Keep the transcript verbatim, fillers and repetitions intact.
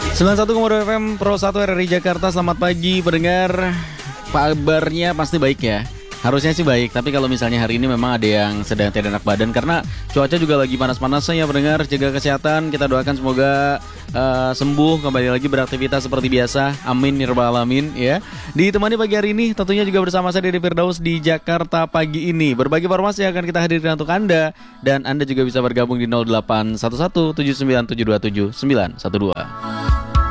sembilan puluh satu koma dua F M Pro satu R R I Jakarta. Selamat pagi pendengar. Kabarnya pasti baik ya. Harusnya sih baik, tapi kalau misalnya hari ini memang ada yang sedang tidak enak badan karena cuaca juga lagi panas-panasnya ya pendengar. Jaga kesehatan, kita doakan semoga uh, sembuh, kembali lagi beraktivitas seperti biasa. Amin ya rabbal alamin ya. Ditemani pagi hari ini tentunya juga bersama saya Dede Firdaus di Jakarta pagi ini. Berbagai informasi yang akan kita hadirkan untuk Anda, dan Anda juga bisa bergabung di nol delapan satu satu tujuh sembilan tujuh dua tujuh sembilan satu dua.